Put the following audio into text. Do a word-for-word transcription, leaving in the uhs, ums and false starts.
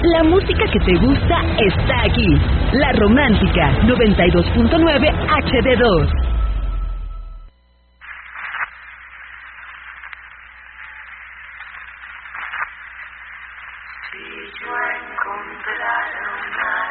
La música que te gusta está aquí. La Romántica noventa y dos punto nueve H D dos. Si yo encontrara una